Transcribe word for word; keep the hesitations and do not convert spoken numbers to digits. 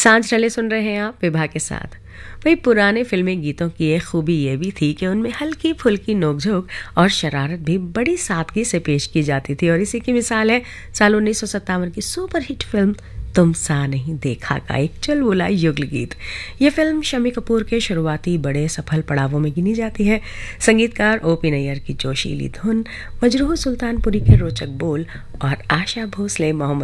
सांझ रले सुन रहे हैं आप विभा के साथ। भाई पुराने फिल्मी गीतों की एक खूबी ये भी थी कि उनमें हल्की फुल्की नोकझोंक और शरारत भी बड़ी सादगी से पेश की जाती थी, और इसी की मिसाल है साल उन्नीस सौ सत्तावन की सुपरहिट फिल्म तुम सा नहीं देखा का एक चुलबुला युगल गीत। ये फिल्म शम्मी कपूर के शुरुआती बड़े सफल पड़ावों में गिनी जाती है। संगीतकार ओ पी नैयर की जोशीली धुन, मजरूह सुल्तानपुरी के रोचक बोल और आशा भोसले, मोहम्मद